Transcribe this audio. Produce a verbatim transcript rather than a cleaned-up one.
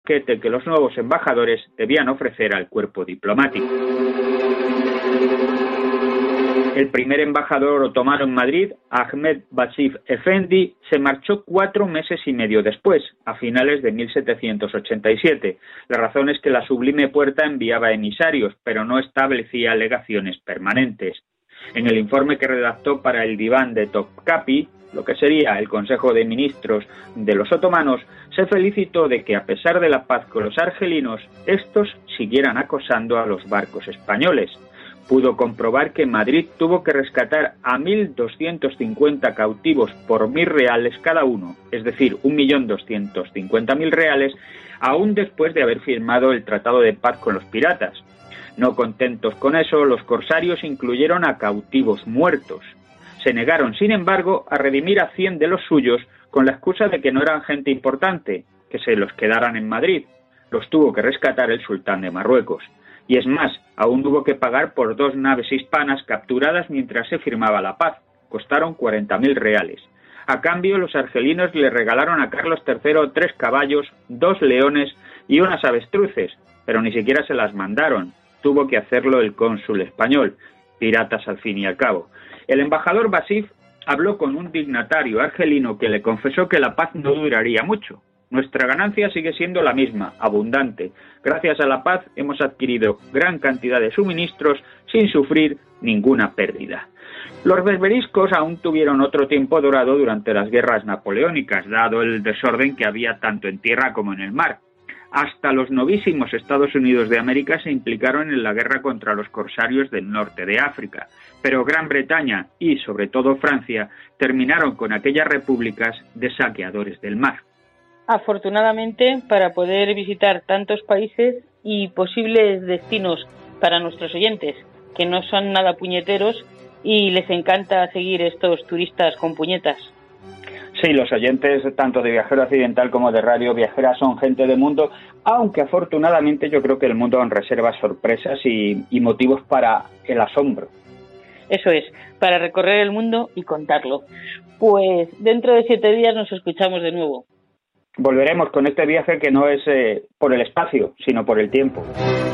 banquete que los nuevos embajadores debían ofrecer al cuerpo diplomático. El primer embajador otomano en Madrid, Ahmed Vasif Efendi, se marchó cuatro meses y medio después, a finales de mil setecientos ochenta y siete. La razón es que la Sublime Puerta enviaba emisarios, pero no establecía legaciones permanentes. En el informe que redactó para el Diván de Topkapi, lo que sería el Consejo de Ministros de los otomanos, se felicitó de que, a pesar de la paz con los argelinos, estos siguieran acosando a los barcos españoles. Pudo comprobar que Madrid tuvo que rescatar a mil doscientos cincuenta cautivos por mil reales cada uno, es decir, un millón doscientos cincuenta mil reales, aún después de haber firmado el Tratado de Paz con los piratas. No contentos con eso, los corsarios incluyeron a cautivos muertos. Se negaron, sin embargo, a redimir a cien de los suyos con la excusa de que no eran gente importante, que se los quedaran en Madrid. Los tuvo que rescatar el sultán de Marruecos. Y es más, aún hubo que pagar por dos naves hispanas capturadas mientras se firmaba la paz. Costaron cuarenta mil reales. A cambio, los argelinos le regalaron a Carlos tercero tres caballos, dos leones y unas avestruces, pero ni siquiera se las mandaron. Tuvo que hacerlo el cónsul español. Piratas al fin y al cabo. El embajador Vasif habló con un dignatario argelino que le confesó que la paz no duraría mucho. Nuestra ganancia sigue siendo la misma, abundante. Gracias a la paz hemos adquirido gran cantidad de suministros sin sufrir ninguna pérdida. Los berberiscos aún tuvieron otro tiempo dorado durante las guerras napoleónicas, dado el desorden que había tanto en tierra como en el mar. Hasta los novísimos Estados Unidos de América se implicaron en la guerra contra los corsarios del norte de África, pero Gran Bretaña y, sobre todo, Francia terminaron con aquellas repúblicas de saqueadores del mar. Afortunadamente, para poder visitar tantos países y posibles destinos para nuestros oyentes, que no son nada puñeteros y les encanta seguir estos turistas con puñetas. Sí, los oyentes tanto de Viajero Occidental como de Radio Viajera son gente de mundo, aunque afortunadamente yo creo que el mundo reserva sorpresas y, y motivos para el asombro. Eso es, para recorrer el mundo y contarlo. Pues dentro de siete días nos escuchamos de nuevo. Volveremos con este viaje que no es eh, por el espacio, sino por el tiempo.